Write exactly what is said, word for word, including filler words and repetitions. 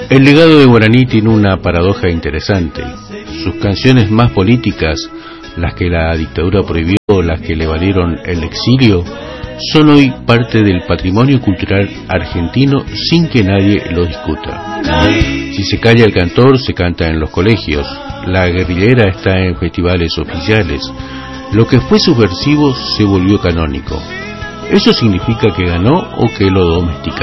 El legado de Guaraní tiene una paradoja interesante. Sus canciones más políticas, las que la dictadura prohibió, las que le valieron el exilio, son hoy parte del patrimonio cultural argentino sin que nadie lo discuta. Si se calla el cantor, se canta en los colegios. La guerrillera está en festivales oficiales. Lo que fue subversivo se volvió canónico. ¿Eso significa que ganó o que lo domesticaron?